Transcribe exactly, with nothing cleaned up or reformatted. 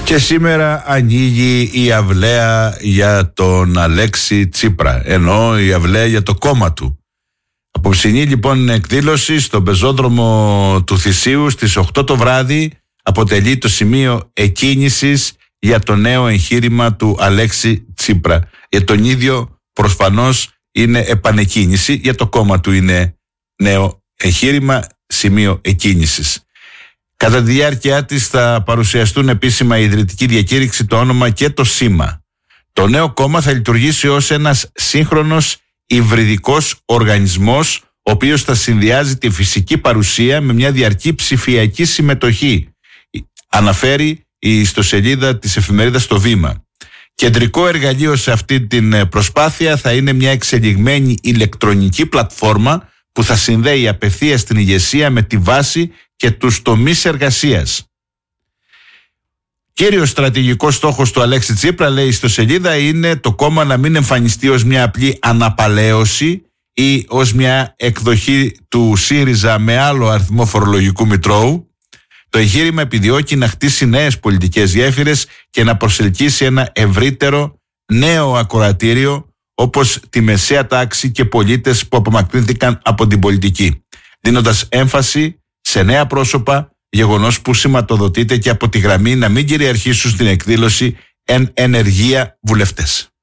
Και σήμερα ανοίγει η αυλαία για τον Αλέξη Τσίπρα, ενώ η αυλαία για το κόμμα του. Απόψινή λοιπόν εκδήλωση στον πεζόδρομο του Θησίου στις οκτώ το βράδυ αποτελεί το σημείο εκκίνησης για το νέο εγχείρημα του Αλέξη Τσίπρα. Για τον ίδιο προφανώς είναι επανεκκίνηση, για το κόμμα του είναι νέο εγχείρημα, σημείο εκκίνησης. Κατά τη διάρκεια της θα παρουσιαστούν επίσημα η ιδρυτική διακήρυξη, το όνομα και το σήμα. Το νέο κόμμα θα λειτουργήσει ως ένας σύγχρονος υβριδικός οργανισμός, ο οποίος θα συνδυάζει τη φυσική παρουσία με μια διαρκή ψηφιακή συμμετοχή, αναφέρει η ιστοσελίδα της εφημερίδας Το Βήμα. Κεντρικό εργαλείο σε αυτή την προσπάθεια θα είναι μια εξελιγμένη ηλεκτρονική πλατφόρμα που θα συνδέει απευθείας την ηγεσία με τη βάση και τους τομείς εργασίας. Κύριος στρατηγικός στόχος του Αλέξη Τσίπρα, λέει στο σελίδα, είναι το κόμμα να μην εμφανιστεί ως μια απλή αναπαλαίωση ή ως μια εκδοχή του ΣΥΡΙΖΑ με άλλο αριθμό φορολογικού μητρώου. Το εγχείρημα επιδιώκει να χτίσει νέες πολιτικές γέφυρες και να προσελκύσει ένα ευρύτερο νέο ακροατήριο, όπως τη μεσαία τάξη και πολίτες που απομακρύνθηκαν από την πολιτική, δίνοντας έμφαση σε νέα πρόσωπα, γεγονός που σηματοδοτείται και από τη γραμμή να μην κυριαρχήσουν στην εκδήλωση εν ενεργεία βουλευτές.